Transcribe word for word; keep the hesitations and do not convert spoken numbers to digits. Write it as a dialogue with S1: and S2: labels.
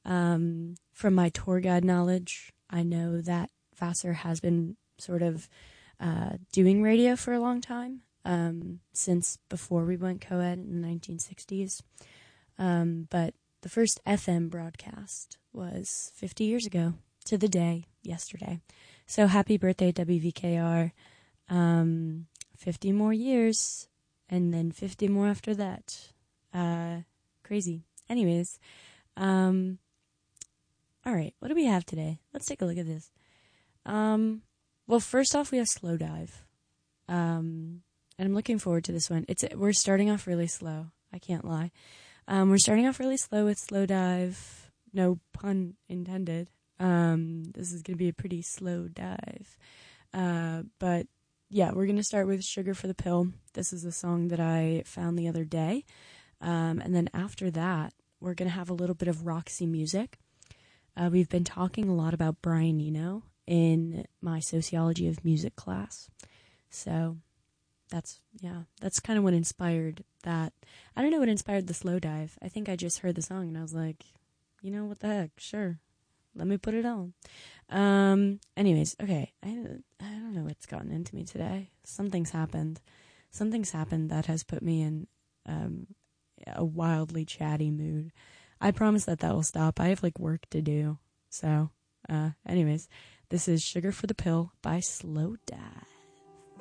S1: Um, from my tour guide knowledge, I know that Vassar has been sort of uh, doing radio for a long time, um, since before we went co-ed in the nineteen sixties. Um, but the first F M broadcast was fifty years ago, to the day, yesterday. So happy birthday, W V K R. Um, fifty more years, and then fifty more after that. Uh, crazy. Anyways, um, all right, what do we have today? Let's take a look at this. Um, well, first off, we have Slow Dive. Um, and I'm looking forward to this one. It's, we're starting off really slow. I can't lie. Um, we're starting off really slow with Slow Dive. No pun intended. Um, this is going to be a pretty slow dive. Uh, but yeah, we're going to start with Sugar for the Pill. This is a song that I found the other day. Um, and then after that, we're going to have a little bit of Roxy music. Uh, we've been talking a lot about Brian Eno in my sociology of music class. So that's, yeah, that's kind of what inspired that. I don't know what inspired the slow dive. I think I just heard the song and I was like, you know, what the heck? Sure. Let me put it on. Um, anyways, okay. I, I don't know what's gotten into me today. Something's happened. Something's happened that has put me in um, a wildly chatty mood. I promise that that will stop. I have like work to do. So, uh, anyways, this is Sugar for the Pill by Slow Dive.